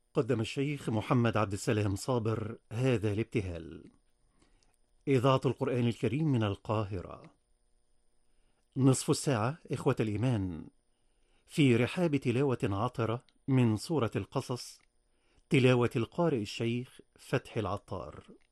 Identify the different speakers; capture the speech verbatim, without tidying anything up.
Speaker 1: قدم الشيخ محمد عبد السلام صابر هذا الابتهال. إذاعة القرآن الكريم من القاهرة. نصف الساعة إخوة الإيمان في رحاب تلاوة عطرة من سورة القصص، تلاوة القارئ الشيخ فتحي العطار.